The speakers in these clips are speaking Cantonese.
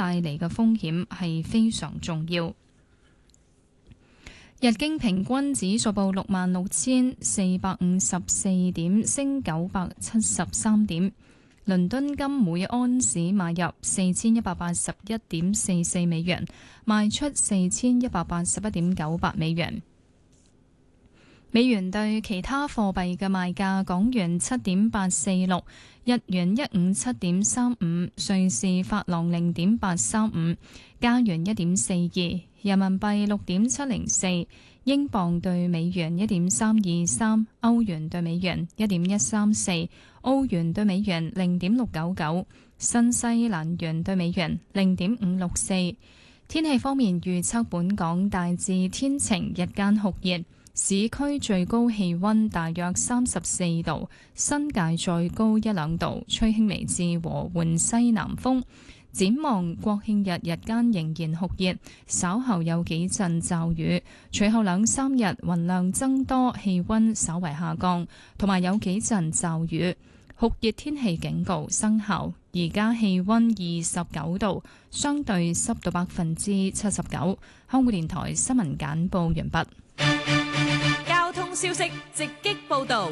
帶嚟嘅風險係非常重要。日經平均指數報66,454點，升973點。倫敦金每安士買入4181.44美元，賣出4181.98美元。美元對其他貨幣嘅賣價：港元7.846，日元157.35，瑞士法郎0.835，加元1.42，人民幣6.704，英鎊對美元1.323，歐元對美元1.134，澳元對美元0.699，新西蘭元對美元0.564。天氣方面預測，本港大致天晴，日間酷熱。市區最高氣溫大約34度，新界再高1-2度，吹輕微至和緩西南風。展望國慶日日間仍然酷熱，稍後有幾陣驟雨，隨後2-3日雲量增多，氣溫稍為下降，同埋有幾陣驟雨。酷熱天氣警告生效。而家氣溫29度，相對濕度79%。香港電台新聞簡報完畢。 消息直擊報道。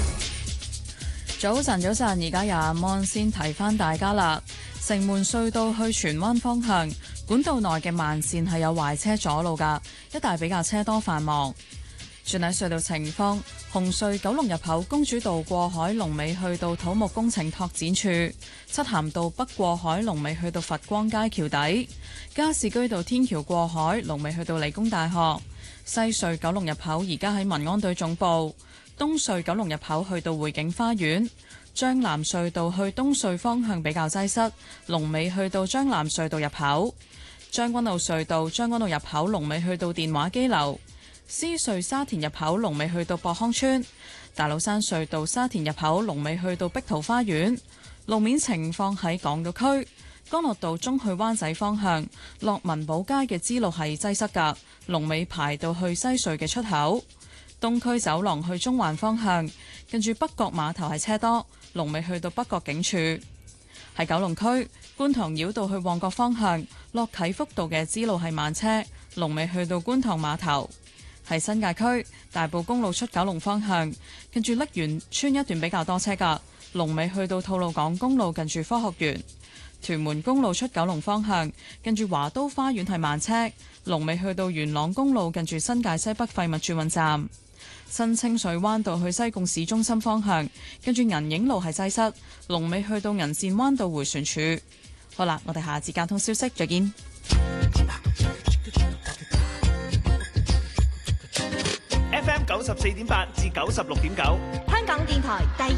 早晨，而家由阿安先提翻大家啦。城門隧道去荃灣方向管道內嘅慢線係有壞車阻路噶，一帶比較車多繁忙。轉睇隧道情況，紅隧九龍入口公主道過海龍尾去到土木工程拓展處，漆咸道北過海龍尾去到佛光街橋底，加士居道天橋過海龍尾去到理工大學。西隧九龍入口而家喺民安隊總部，東隧九龍入口去到匯景花園，將藍隧道去東隧方向比較擠塞，龍尾去到將藍隧道入口，將軍澳隧道將軍澳入口龍尾去到電話機樓，獅隧沙田入口龍尾去到博康村，大老山隧道沙田入口龍尾去到碧桃花園。路面情況喺港島區，干諾道中去灣仔方向，落文寶街嘅支路係擠塞㗎，龍尾排到去西隧嘅出口。東區走廊去中環方向，近住北角碼頭係車多，龍尾去到北角警署。喺九龍區，觀塘繞道去旺角方向，落啟福道嘅支路係慢車，龍尾去到觀塘碼頭。喺新界區，大埔公路出九龍方向，近住瀝源村一段比較多車㗎，龍尾去到吐露港公路近住科學園。屯門公路出九龍方向，近住華都花園係慢車，龍尾去到元朗公路近住新界西北廢物轉運站。新清水灣道去西貢市中心方向，近住銀影路係擠塞，龍尾去到銀線灣道迴旋處。好啦，我哋下次交通消息再見。 FM 94.8至96.9， 香港電台第